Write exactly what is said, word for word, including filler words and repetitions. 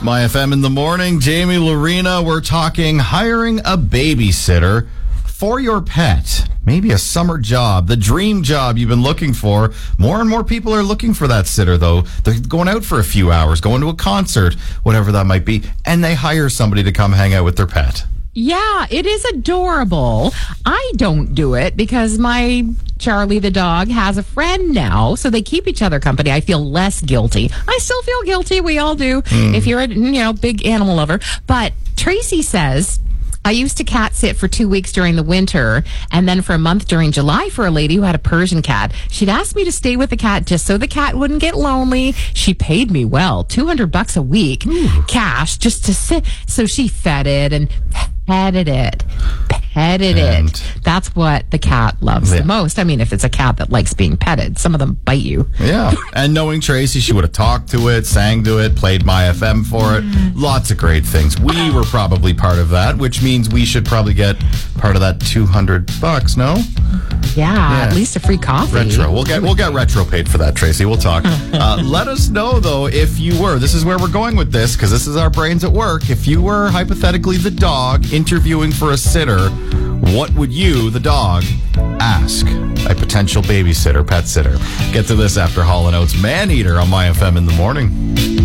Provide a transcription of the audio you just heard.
My F M in the morning, Jamie Lorena. We're talking hiring a babysitter for your pet. Maybe a summer job, the dream job you've been looking for. More and more people are looking for that sitter, though. They're going out for a few hours, going to a concert, whatever that might be, and they hire somebody to come hang out with their pet. Yeah, it is adorable. I don't do it because my Charlie the dog has a friend now, so they keep each other company. I feel less guilty. I still feel guilty. We all do. Mm. If you're a you know big animal lover. But Tracy says, I used to cat sit for two weeks during the winter and then for a month during July for a lady who had a Persian cat. She'd ask me to stay with the cat just so the cat wouldn't get lonely. She paid me well, two hundred bucks a week, Ooh. cash, just to sit. So she fed it and petted it, petted and it. That's what the cat loves yeah. the most. I mean, if it's a cat that likes being petted, some of them bite you. Yeah. And knowing Tracy, she would have talked to it, sang to it, played My F M for it. Lots of great things. We were probably part of that, which means we should probably get part of that two hundred bucks, no? Yeah, yeah. At least a free coffee. Retro. We'll get we'll get retro paid for that, Tracy. We'll talk. uh, let us know, though, if you were. This is where we're going with this, because this is our brains at work. If you were hypothetically the dog interviewing for a sitter, what would you, the dog, ask a potential babysitter, pet sitter? Get to this after Hall and Oates Man Eater on My F M in the morning.